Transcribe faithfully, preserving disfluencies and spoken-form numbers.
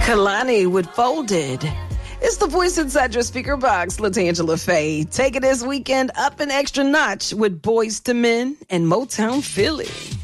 Kalani with Folded. It's the voice inside your speaker box, LaTangela Faye. Take it this weekend up an extra notch with Boys to Men and Motown Philly.